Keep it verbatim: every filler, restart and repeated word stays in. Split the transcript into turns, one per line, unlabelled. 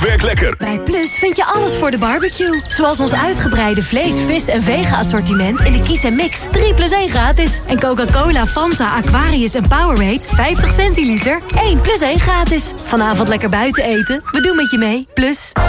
werkt lekker.
Bij Plus vind je alles voor de barbecue. Zoals ons uitgebreide vlees, vis en vega-assortiment in de Kies en Mix. drie plus één gratis. En Coca-Cola, Fanta, Aquarius en Powerade vijftig centiliter. één plus één gratis. Vanavond lekker buiten eten. We doen met je mee. Plus...